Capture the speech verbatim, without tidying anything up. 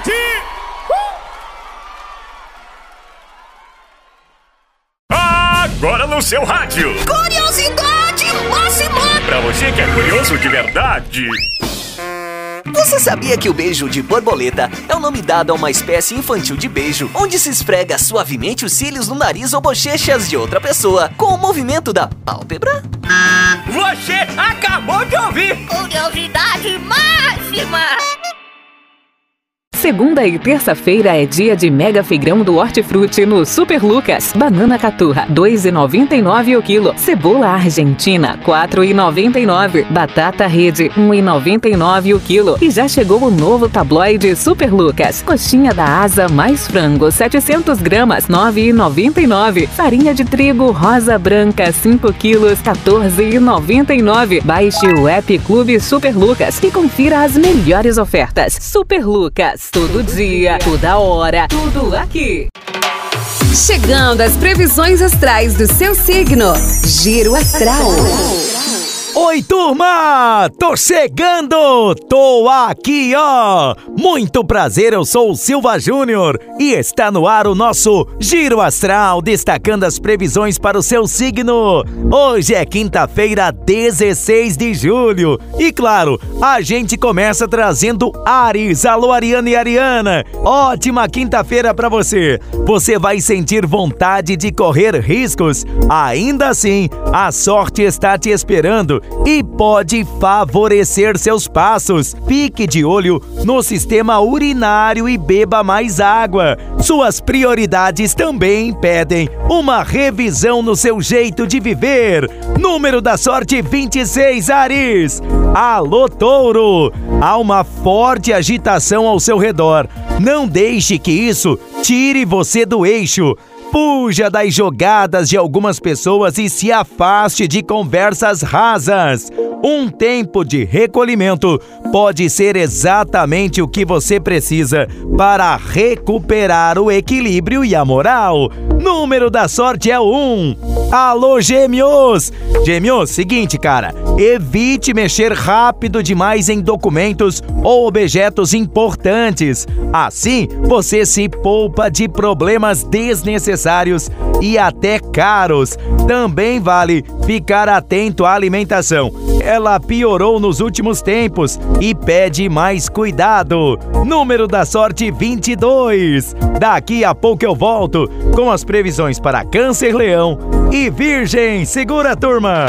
sorte! Agora no seu rádio. Curiosidade máxima! Pra você que é curioso de verdade. Você sabia que o beijo de borboleta é o nome dado a uma espécie infantil de beijo, onde se esfrega suavemente os cílios no nariz ou bochechas de outra pessoa, com o movimento da pálpebra? Você acabou de ouvir! Curiosidade máxima! Segunda e terça-feira é dia de mega feirão do Hortifruti no Super Lucas. Banana caturra, dois reais e noventa e nove centavos o quilo. Cebola argentina, quatro reais e noventa e nove centavos. Batata rede, um real e noventa e nove centavos o quilo. E já chegou o novo tabloide Super Lucas. Coxinha da asa mais frango, setecentas gramas, nove reais e noventa e nove centavos. Farinha de trigo rosa branca, cinco quilos, quatorze reais e noventa e nove centavos. Baixe o app Clube Super Lucas e confira as melhores ofertas. Super Lucas. Todo dia, toda hora, tudo aqui. Chegando às previsões astrais do seu signo. Giro Astral. Oi, turma! Tô chegando! Tô aqui, ó! Muito prazer, eu sou o Silva Júnior e está no ar o nosso Giro Astral, destacando as previsões para o seu signo. Hoje é quinta-feira, dezesseis de julho. E claro, a gente começa trazendo Áries. Alô, Ariana e Ariana! Ótima quinta-feira pra você! Você vai sentir vontade de correr riscos. Ainda assim, a sorte está te esperando e pode favorecer seus passos. Fique de olho no sistema urinário e beba mais água. Suas prioridades também pedem uma revisão no seu jeito de viver. Número da sorte vinte e seis, Áries. Alô, Touro! Há uma forte agitação ao seu redor. Não deixe que isso tire você do eixo. Fuja das jogadas de algumas pessoas e se afaste de conversas rasas. Um tempo de recolhimento pode ser exatamente o que você precisa para recuperar o equilíbrio e a moral. Número da sorte é o um. Alô, Gêmeos! Gêmeos, seguinte, cara, evite mexer rápido demais em documentos ou objetos importantes. Assim, você se poupa de problemas desnecessários e até caros. Também vale ficar atento à alimentação. Ela piorou nos últimos tempos e pede mais cuidado. Número da sorte vinte e dois. Daqui a pouco eu volto com as previsões para Câncer, Leão e Virgem. Segura, turma!